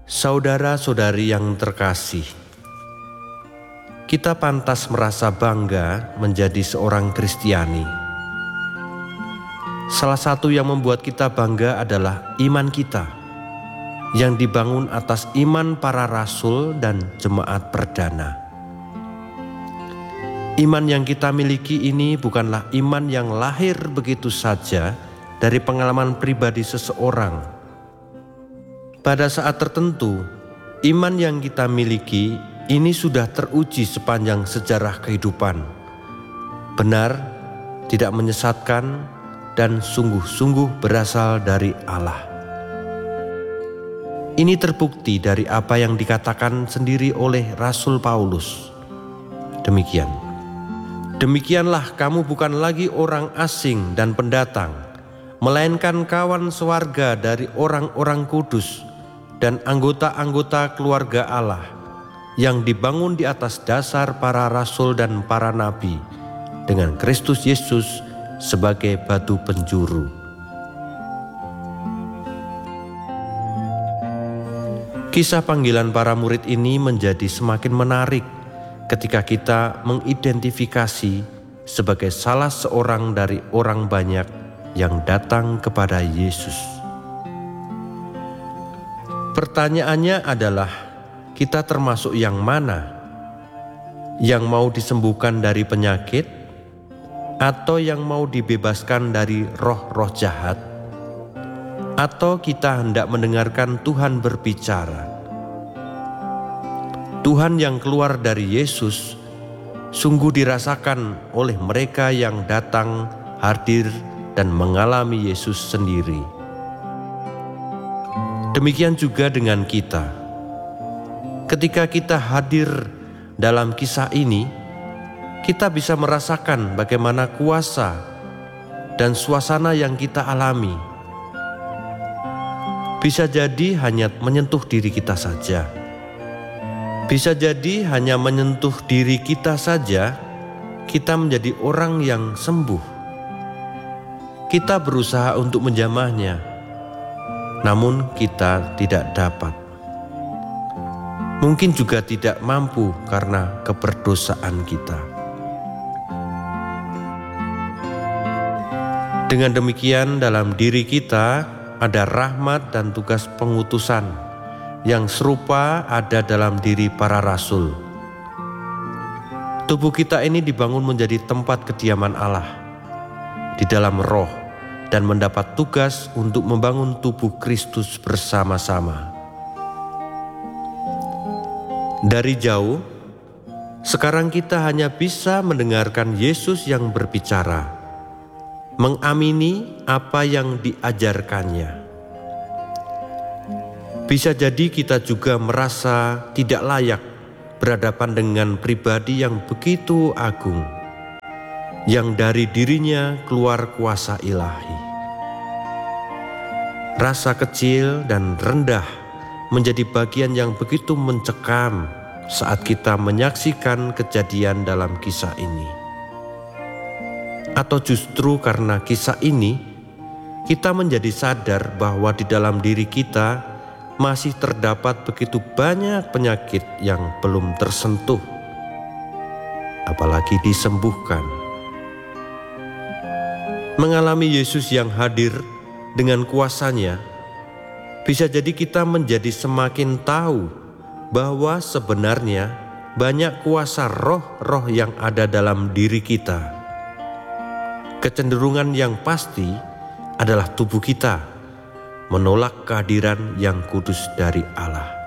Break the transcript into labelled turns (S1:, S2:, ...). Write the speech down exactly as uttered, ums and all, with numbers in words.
S1: Saudara-saudari yang terkasih, kita pantas merasa bangga menjadi seorang Kristiani. Salah satu yang membuat kita bangga adalah iman kita, yang dibangun atas iman para rasul dan jemaat perdana. Iman yang kita miliki ini bukanlah iman yang lahir begitu saja dari pengalaman pribadi seseorang. Pada saat tertentu, iman yang kita miliki ini sudah teruji sepanjang sejarah kehidupan. Benar, tidak menyesatkan, dan sungguh-sungguh berasal dari Allah. Ini terbukti dari apa yang dikatakan sendiri oleh Rasul Paulus. Demikian. Demikianlah kamu bukan lagi orang asing dan pendatang, melainkan kawan sewarga dari orang-orang kudus dan anggota-anggota keluarga Allah yang dibangun di atas dasar para rasul dan para nabi dengan Kristus Yesus sebagai batu penjuru. Kisah panggilan para murid ini menjadi semakin menarik ketika kita mengidentifikasi sebagai salah seorang dari orang banyak yang datang kepada Yesus. Pertanyaannya adalah, kita termasuk yang mana? Yang mau disembuhkan dari penyakit, atau yang mau dibebaskan dari roh-roh jahat? Atau kita hendak mendengarkan Tuhan berbicara? Tuhan yang keluar dari Yesus sungguh dirasakan oleh mereka yang datang, hadir, dan mengalami Yesus sendiri. Demikian juga dengan kita. Ketika kita hadir dalam kisah ini, kita bisa merasakan bagaimana kuasa dan suasana yang kita alami. Bisa jadi hanya menyentuh diri kita saja. Bisa jadi hanya menyentuh diri kita saja, kita menjadi orang yang sembuh. Kita berusaha untuk menjamahnya, namun kita tidak dapat. Mungkin juga tidak mampu karena keberdosaan kita. Dengan demikian, dalam diri kita ada rahmat dan tugas pengutusan yang serupa ada dalam diri para rasul. Tubuh kita ini dibangun menjadi tempat kediaman Allah di dalam roh dan mendapat tugas untuk membangun tubuh Kristus bersama-sama. Dari jauh, sekarang kita hanya bisa mendengarkan Yesus yang berbicara, mengamini apa yang diajarkannya. Bisa jadi kita juga merasa tidak layak berhadapan dengan pribadi yang begitu agung, yang dari dirinya keluar kuasa ilahi. Rasa kecil dan rendah menjadi bagian yang begitu mencekam saat kita menyaksikan kejadian dalam kisah ini. Atau justru karena kisah ini, kita menjadi sadar bahwa di dalam diri kita masih terdapat begitu banyak penyakit yang belum tersentuh, apalagi disembuhkan. Mengalami Yesus yang hadir dengan kuasanya, bisa jadi kita menjadi semakin tahu bahwa sebenarnya banyak kuasa roh-roh yang ada dalam diri kita. Kecenderungan yang pasti adalah tubuh kita menolak kehadiran yang kudus dari Allah.